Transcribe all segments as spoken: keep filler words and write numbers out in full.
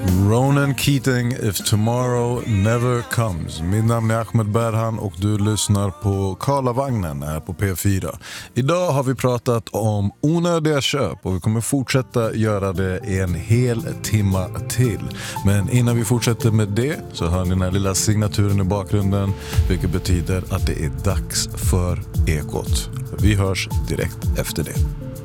Ronan Keating, If Tomorrow Never Comes. Mitt namn är Ahmed Berhan och du lyssnar på Karlavagnen här på P fyra. Idag har vi pratat om onödiga köp och vi kommer fortsätta göra det en hel timma till. Men innan vi fortsätter med det så hör ni den här lilla signaturen i bakgrunden, vilket betyder att det är dags för Ekot. Vi hörs direkt efter det.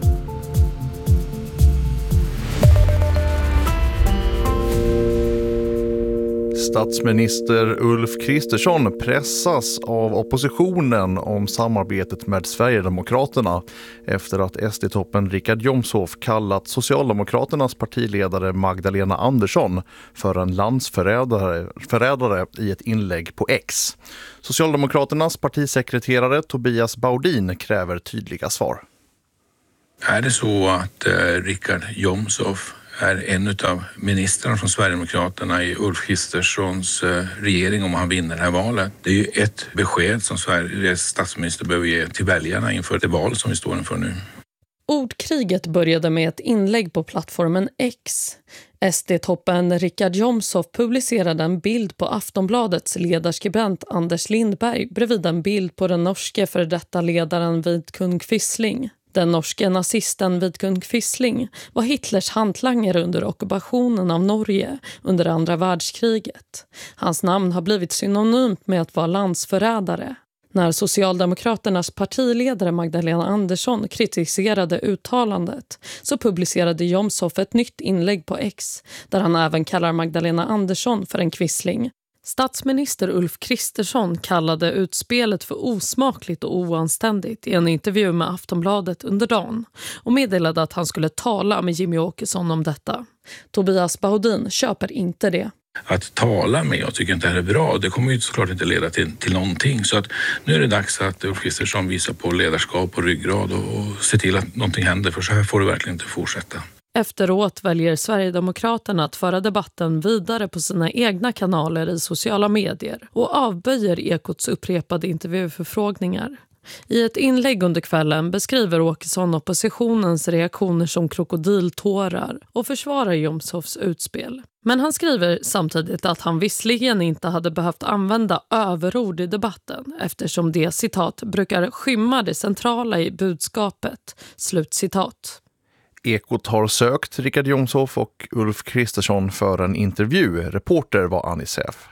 Statsminister Ulf Kristersson pressas av oppositionen om samarbetet med Sverigedemokraterna efter att S D-toppen Richard Jomshof kallat Socialdemokraternas partiledare Magdalena Andersson för en landsförrädare förrädare i ett inlägg på X. Socialdemokraternas partisekreterare Tobias Baudin kräver tydliga svar. Är det så att eh, Richard Jomshof är en av ministrarna från Sverigedemokraterna i Ulf Kristerssons regering om han vinner det här valet? Det är ju ett besked som Sveriges statsminister behöver ge till väljarna inför det val som vi står inför nu. Ordkriget började med ett inlägg på plattformen X. S D-toppen Richard Jomshof publicerade en bild på Aftonbladets ledarskribent Anders Lindberg bredvid en bild på den norske före detta ledaren Vidkun Quisling. Den norske nazisten Vidkun Quisling var Hitlers hantlangare under ockupationen av Norge under andra världskriget. Hans namn har blivit synonymt med att vara landsförrädare. När Socialdemokraternas partiledare Magdalena Andersson kritiserade uttalandet så publicerade Jomshof ett nytt inlägg på X där han även kallar Magdalena Andersson för en Quisling. Statsminister Ulf Kristersson kallade utspelet för osmakligt och oanständigt i en intervju med Aftonbladet under dagen och meddelade att han skulle tala med Jimmy Åkesson om detta. Tobias Baudin köper inte det. Att tala med, jag tycker inte det här är bra, det kommer ju såklart inte leda till, till någonting. Så att nu är det dags att Ulf Kristersson visar på ledarskap och ryggrad och, och ser till att någonting händer, för så här får det verkligen inte fortsätta. Efteråt väljer Sverigedemokraterna att föra debatten vidare på sina egna kanaler i sociala medier och avböjer Ekots upprepade intervjuförfrågningar. I ett inlägg under kvällen beskriver Åkesson oppositionens reaktioner som krokodiltårar och försvarar Jomshofs utspel. Men han skriver samtidigt att han visserligen inte hade behövt använda överord i debatten eftersom det, citat, brukar skymma det centrala i budskapet, slut citat. Ekot har sökt Richard Jomshof och Ulf Kristersson för en intervju. Reporter var Anisef.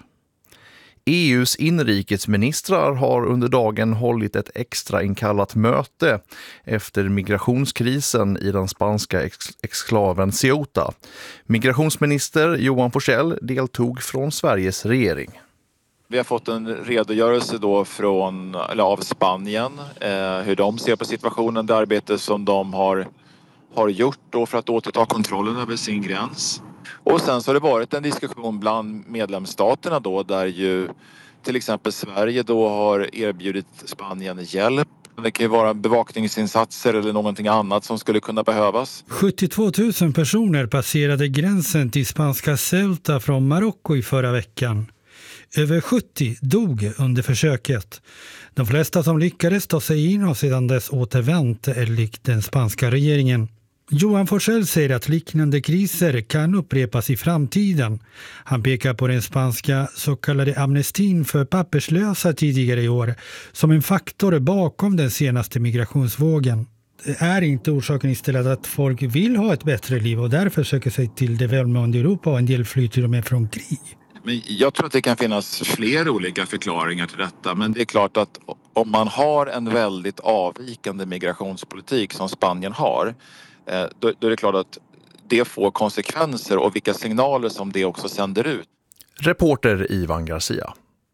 E U:s inrikesministrar har under dagen hållit ett extra inkallat möte efter migrationskrisen i den spanska ex- exklaven Ceuta. Migrationsminister Johan Forssell deltog från Sveriges regering. Vi har fått en redogörelse då från, eller av Spanien, eh, hur de ser på situationen, det arbete som de har har gjort då för att återta kontrollen över sin gräns. Och sen så har det varit en diskussion bland medlemsstaterna då där ju till exempel Sverige då har erbjudit Spanien hjälp. Det kan ju vara bevakningsinsatser eller någonting annat som skulle kunna behövas. sjuttiotvå tusen personer passerade gränsen till spanska Ceuta från Marocko i förra veckan. Över sjuttio dog under försöket. De flesta som lyckades ta sig in har sedan dess återvänt enligt den spanska regeringen. Johan Forssell säger att liknande kriser kan upprepas i framtiden. Han pekar på den spanska så kallade amnestin för papperslösa tidigare i år som en faktor bakom den senaste migrationsvågen. Det är inte orsaken istället att folk vill ha ett bättre liv och därför söker sig till det välmående Europa och en del flyr till och med från krig. Men jag tror att det kan finnas fler olika förklaringar till detta, men det är klart att om man har en väldigt avvikande migrationspolitik som Spanien har, då, då är det klart att det får konsekvenser och vilka signaler som det också sänder ut. Reporter Ivan Garcia.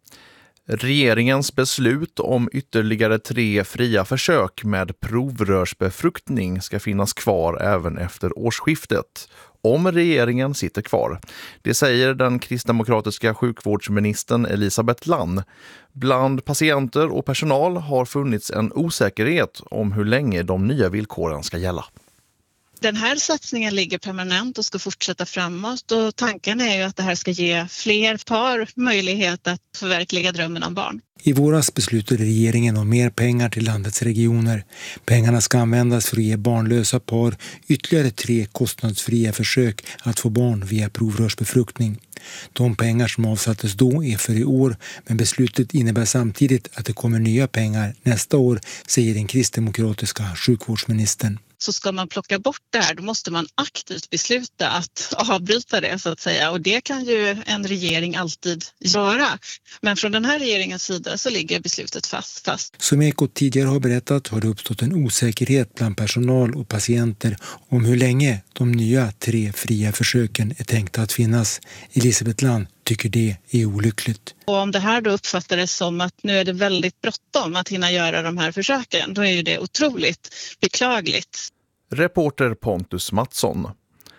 Regeringens beslut om ytterligare tre fria försök med provrörsbefruktning ska finnas kvar även efter årsskiftet, om regeringen sitter kvar. Det säger den kristdemokratiska sjukvårdsministern Elisabeth Lann. Bland patienter och personal har funnits en osäkerhet om hur länge de nya villkoren ska gälla. Den här satsningen ligger permanent och ska fortsätta framåt, och tanken är ju att det här ska ge fler par möjlighet att förverkliga drömmen om barn. I våras beslutade regeringen om mer pengar till landets regioner. Pengarna ska användas för att ge barnlösa par ytterligare tre kostnadsfria försök att få barn via provrörsbefruktning. De pengar som avsattes då är för i år, men beslutet innebär samtidigt att det kommer nya pengar nästa år, säger den kristdemokratiska sjukvårdsministern. Så ska man plocka bort det här, då måste man aktivt besluta att avbryta det, så att säga. Och det kan ju en regering alltid göra. Men från den här regeringens sida så ligger beslutet fast. fast. Som Ekot tidigare har berättat har det uppstått en osäkerhet bland personal och patienter om hur länge de nya tre fria försöken är tänkta att finnas. Elisabeth Land tycker det är olyckligt. Och om det här då uppfattades som att nu är det väldigt bråttom att hinna göra de här försöken, då är ju det otroligt beklagligt. Reporter Pontus Mattsson.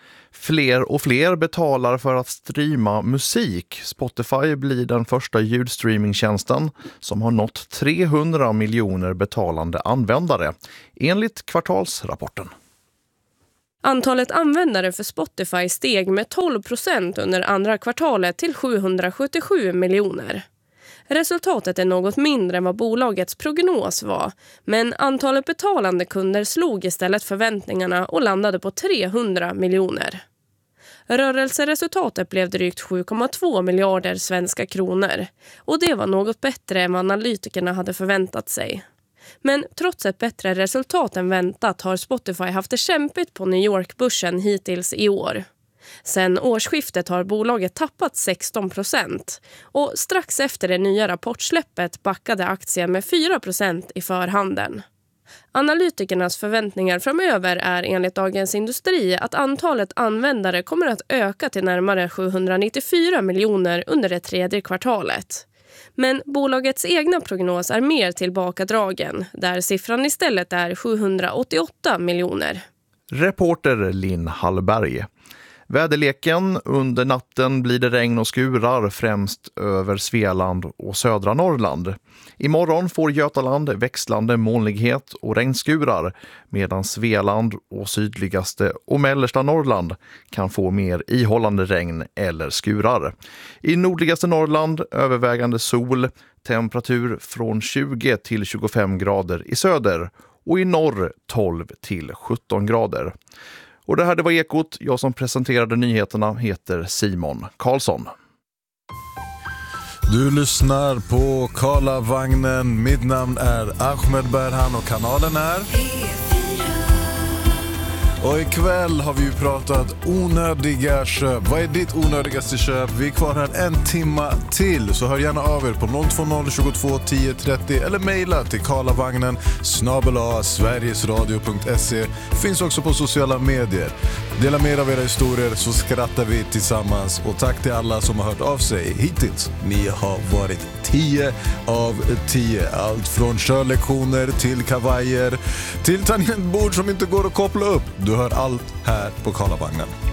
Fler och fler betalar för att streama musik. Spotify blir den första ljudstreamingtjänsten som har nått trehundra miljoner betalande användare, enligt kvartalsrapporten. Antalet användare för Spotify steg med tolv procent under andra kvartalet till sjuhundrasjuttiosju miljoner. Resultatet är något mindre än vad bolagets prognos var, men antalet betalande kunder slog istället förväntningarna och landade på trehundra miljoner. Rörelseresultatet blev drygt sju komma två miljarder svenska kronor, och det var något bättre än vad analytikerna hade förväntat sig. Men trots ett bättre resultat än väntat har Spotify haft det kämpigt på New York-börsen hittills i år. Sen årsskiftet har bolaget tappat sexton procent, och strax efter det nya rapportsläppet backade aktien med fyra procent i förhanden. Analytikernas förväntningar framöver är enligt Dagens Industri att antalet användare kommer att öka till närmare sjuhundranittiofyra miljoner under det tredje kvartalet. Men bolagets egna prognos är mer tillbakadragen, där siffran istället är sjuhundraåttioåtta miljoner. Reporter Linn Hallberg. Väderleken: under natten blir det regn och skurar främst över Svealand och södra Norrland. Imorgon får Götaland växlande molnighet och regnskurar, medan Svealand och sydligaste och mellersta Norrland kan få mer ihållande regn eller skurar. I nordligaste Norrland övervägande sol, temperatur från tjugo till tjugofem grader i söder, och i norr tolv till sjutton grader. Och det här det var Ekot. Jag som presenterade nyheterna heter Simon Karlsson. Du lyssnar på Karlavagnen. Mitt namn är Ahmed Berhan och kanalen är... Och ikväll har vi ju pratat onödiga köp. Vad är ditt onödigaste köp? Vi är kvar här en timma till, så hör gärna av er på noll två noll tjugotvå tio trettio eller mejla till karlavagnen snabel-a sverigesradio punkt se. Finns också på sociala medier. Dela med av era historier så skrattar vi tillsammans. Och tack till alla som har hört av sig hittills. Ni har varit tio av tio. Allt från körlektioner till kavajer till tangentbord som inte går att koppla upp. Du hör allt här på Karlavagnen.